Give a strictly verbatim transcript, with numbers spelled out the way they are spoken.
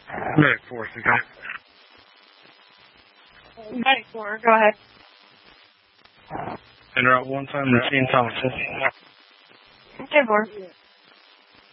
Medic four, okay. Medic four, go ahead. Interrupt one time, routine Thompson. Okay, four.